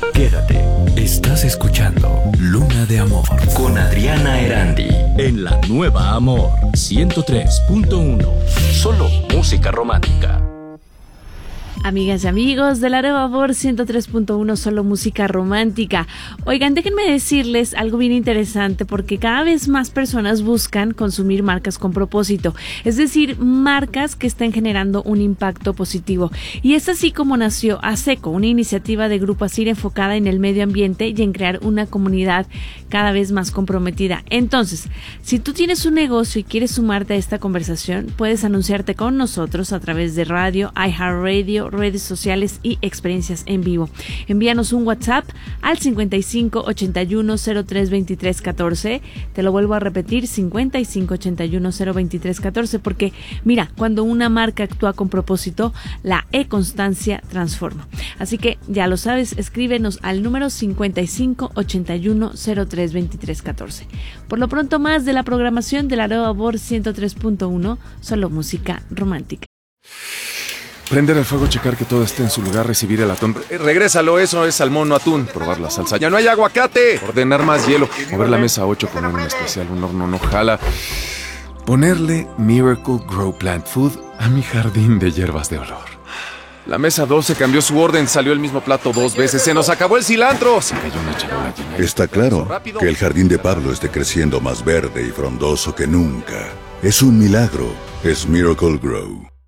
Quédate, estás escuchando Luna de Amor con Adriana Erandi en la nueva Amor 103.1. Solo música romántica. Amigas y amigos de la nueva Amor 103.1, solo música romántica. Oigan, déjenme decirles algo bien interesante porque cada vez más personas buscan consumir marcas con propósito, es decir, marcas que estén generando un impacto positivo. Y es así como nació ASECO, una iniciativa de Grupo ASIR enfocada en el medio ambiente y en crear una comunidad cada vez más comprometida. Entonces, si tú tienes un negocio y quieres sumarte a esta conversación, puedes anunciarte con nosotros a través de radio, iHeartRadio, redes sociales y experiencias en vivo. Envíanos un WhatsApp al 55 81 03 23 14. Te lo vuelvo a repetir, 55 81 023 14, porque mira, cuando una marca actúa con propósito, la e-constancia transforma. Así que ya lo sabes, escríbenos al número 55 81 03 23 14. Por lo pronto, más de la programación de la nueva Amor 103.1, solo música romántica. Prender el fuego, checar que todo esté en su lugar, recibir el atún. Regrésalo, eso es salmón, no atún. Probar la salsa. ¡Ya no hay aguacate! Ordenar más hielo. Mover la mesa 8, poner un especial, un horno no jala. Ponerle Miracle Grow Plant Food a mi jardín de hierbas de olor. La mesa 12 cambió su orden, salió el mismo plato 2 veces. ¡Se nos acabó el cilantro! Se cayó una charola llena. Está claro que el jardín de Pablo esté creciendo más verde y frondoso que nunca. Es un milagro. Es Miracle Grow.